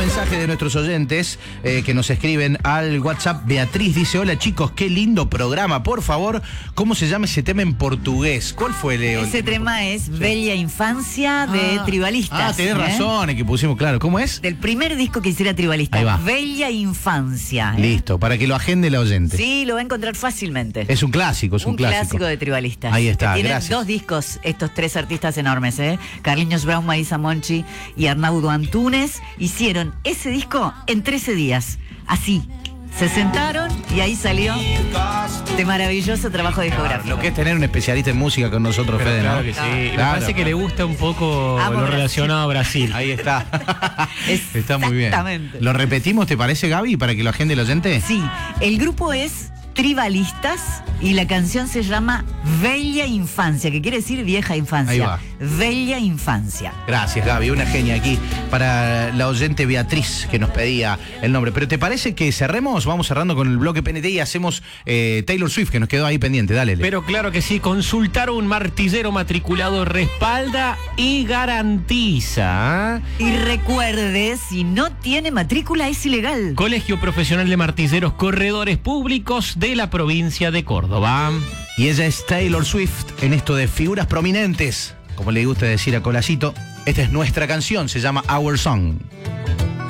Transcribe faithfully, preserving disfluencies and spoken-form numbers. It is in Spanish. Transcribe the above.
mensajes de nuestros oyentes eh, que nos escriben al WhatsApp. Beatriz dice: hola chicos, qué lindo programa. Por favor, ¿cómo se llama ese tema en portugués? ¿Cuál fue, Leo? Ese tema es sí. Bella Infancia de ah, Tribalistas. Ah, tenés ¿eh? razón, es que pusimos claro. ¿Cómo es? Del primer disco que hiciera Tribalistas. Ahí va. Bella Infancia. ¿eh? Listo, para que lo agende la oyente. Sí, lo va a encontrar fácilmente. Es un clásico, es un, un clásico. Un clásico de Tribalistas. Ahí está, Tienen gracias. dos discos estos tres artistas enormes, ¿eh? Carliños Brown, Marisa Monchi y Arnaudo Antunes. Hicieron ese disco en trece días. Así. Se sentaron y ahí salió este maravilloso trabajo discográfico. Claro, lo que es tener un especialista en música con nosotros, Pero Fede, claro ¿no? que sí. Claro, Me parece claro. que le gusta un poco Amo lo Brasil. relacionado a Brasil. Ahí está. Está muy bien. Exactamente. ¿Lo repetimos, te parece, Gaby, para que lo agende el oyente? Sí, el grupo es Tribalistas y la canción se llama Bella Infancia, que quiere decir vieja infancia. Ahí va. Bella Infancia. Gracias, Gaby, una genia aquí para la oyente Beatriz que nos pedía el nombre. Pero ¿te parece que cerremos? Vamos cerrando con el bloque P N T y hacemos eh, Taylor Swift, que nos quedó ahí pendiente. Dale, Leo. Pero claro que sí, consultar un martillero matriculado respalda y garantiza. Y recuerde, si no tiene matrícula es ilegal. Colegio Profesional de Martilleros Corredores Públicos de la provincia de Córdoba. Y ella es Taylor Swift en esto de figuras prominentes. Como le gusta decir a Colasito, esta es nuestra canción, se llama Our Song.